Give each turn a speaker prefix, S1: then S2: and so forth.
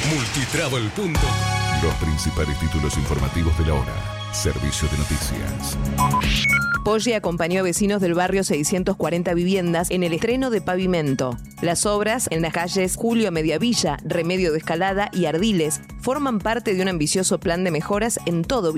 S1: Multitravel. Los principales títulos informativos de la hora. Servicio de noticias.
S2: Poggi acompañó a vecinos del barrio 640 Viviendas en el estreno de pavimento. Las obras en las calles Julio Mediavilla, Remedio de Escalada y Ardiles forman parte de un ambicioso plan de mejoras en todo